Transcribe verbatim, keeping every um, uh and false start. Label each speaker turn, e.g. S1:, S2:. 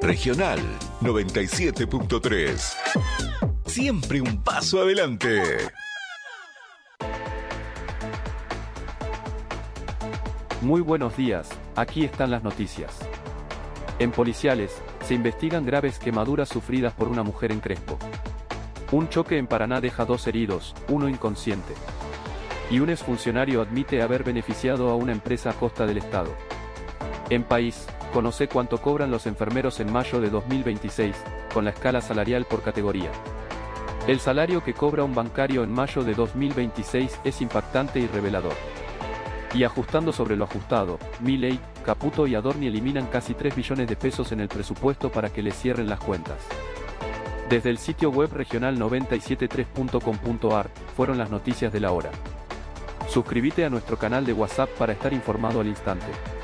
S1: Regional noventa y siete punto tres. Siempre un paso adelante.
S2: Muy buenos días, aquí están las noticias. En Policiales, se investigan graves quemaduras sufridas por una mujer en Crespo. Un choque en Paraná deja dos heridos, uno inconsciente. Y un exfuncionario admite haber beneficiado a una empresa a costa del Estado. En País, conoce cuánto cobran los enfermeros en mayo de dos mil veintiséis, con la escala salarial por categoría. El salario que cobra un bancario en mayo de dos mil veintiséis es impactante y revelador. Y ajustando sobre lo ajustado, Milei, Caputo y Adorni eliminan casi tres billones de pesos en el presupuesto para que les cierren las cuentas. Desde el sitio web regional noventa y siete punto tres punto com punto ar, fueron las noticias de la hora. Suscríbete a nuestro canal de WhatsApp para estar informado al instante.